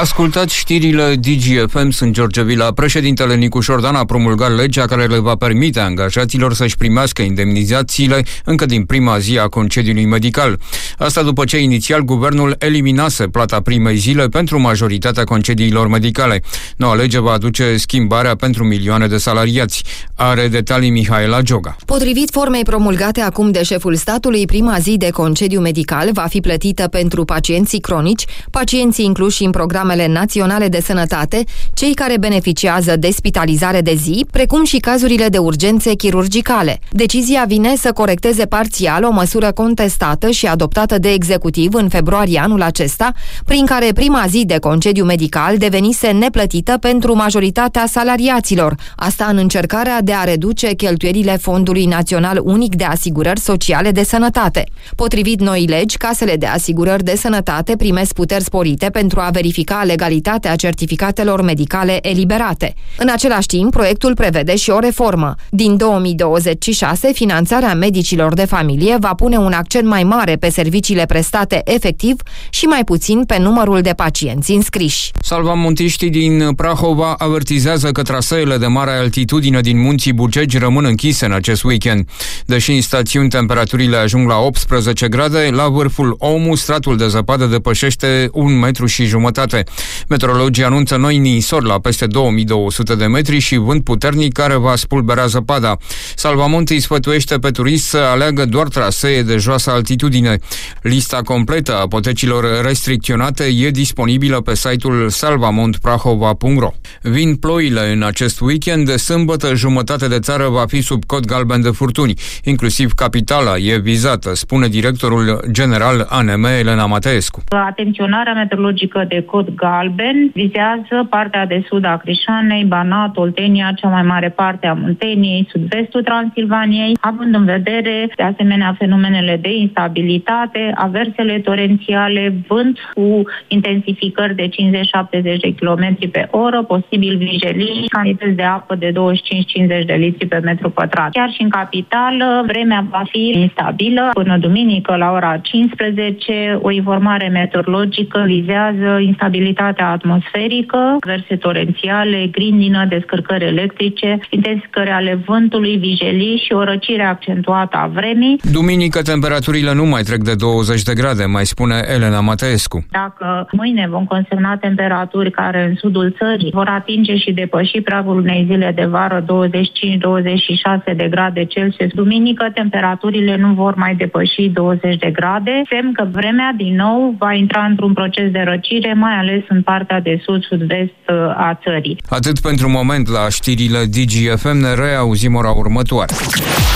Ascultați știrile DGFM, sunt George Vila. Președintele Nicu Șordan a promulgat legea care le va permite angajaților să-și primească indemnizațiile încă din prima zi a concediului medical. Asta după ce inițial guvernul eliminase plata primei zile pentru majoritatea concediilor medicale. Noua lege va aduce schimbarea pentru milioane de salariați. Are detalii Mihaela Gioga. Potrivit formei promulgate acum de șeful statului, prima zi de concediu medical va fi plătită pentru pacienții cronici, pacienții incluși în programele naționale de sănătate, cei care beneficiază de spitalizare de zi, precum și cazurile de urgențe chirurgicale. Decizia vine să corecteze parțial o măsură contestată și adoptată de executiv în februarie anul acesta, prin care prima zi de concediu medical devenise neplătită pentru majoritatea salariaților, asta în încercarea de a reduce cheltuielile Fondului Național Unic de Asigurări Sociale de Sănătate. Potrivit noii legi, casele de asigurări de sănătate primesc puteri sporite pentru a verifica legalitatea certificatelor medicale eliberate. În același timp, proiectul prevede și o reformă. Din 2026, finanțarea medicilor de familie va pune un accent mai mare pe serviciile prestate efectiv și mai puțin pe numărul de pacienți înscriși. Salvamontiștii din Prahova avertizează că traseele de mare altitudine din munții Bucegi rămân închise în acest weekend. Deși în stațiuni temperaturile ajung la 18 grade, la vârful Omu stratul de zăpadă depășește 1,5 m. Meteorologii anunță noi ninsori la peste 2200 de metri și vânt puternic care va spulbera zăpada. Salvamonte îi sfătuiește pe turiști să aleagă doar trasee de joasă altitudine. Lista completă a potecilor restricționate e disponibilă pe site-ul salvamontprahova.ro. Vin ploile în acest weekend. De sâmbătă, jumătate de țară va fi sub cod galben de furtuni. Inclusiv capitala e vizată, spune directorul general ANM, Elena Mateescu. Atenționarea meteorologică de cod galben vizează partea de sud a Crișanei, Banat, Oltenia, cea mai mare parte a Munteniei, sud-vestul Transilvaniei, având în vedere, de asemenea, fenomenele de instabilitate, aversele torențiale, vânt cu intensificări de 50-70 de km pe oră, posibil vijelii, cantități de apă de 25-50 de litri pe metru pătrat. Chiar și în capitală, vremea va fi instabilă. Până duminică, la ora 15, o informare meteorologică vizează instabilitatea atmosferică, averse torențiale, grindină, descărcări electrice, intensificări ale vântului, vijelii și o răcire accentuată a vremii. Duminică temperaturile nu mai trec de 20 de grade, mai spune Elena Mateescu. Dacă mâine vom consemna temperaturi care în sudul țării vor atinge și depăși pragul unei zile de vară 25-26 de grade Celsius, duminică temperaturile nu vor mai depăși 20 de grade, semn că vremea din nou va intra într-un proces de răcire, mai ales în partea de sud-sud-vest a țării. Atât pentru moment la știrile DGFM, ne reauzim ora următoare.